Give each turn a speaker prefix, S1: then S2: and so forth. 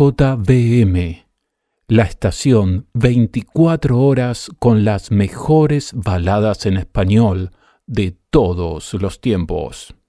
S1: DJBM, la estación 24 horas con las mejores baladas en español de todos los tiempos.